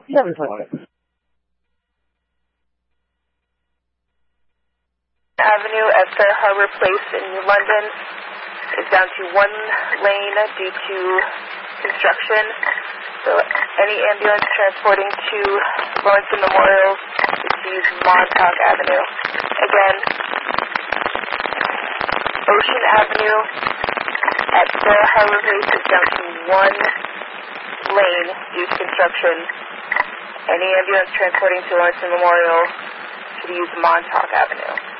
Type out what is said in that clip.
726. Avenue at Fair Harbor Place in New London is down to one lane due to construction. So any ambulance transporting to Lawrence Memorial is to use Montauk Avenue. Again, Ocean Avenue at Fair Harbor Place is down to one lane due to construction. Any ambulance transporting to Lawrence Memorial should use Montauk Avenue.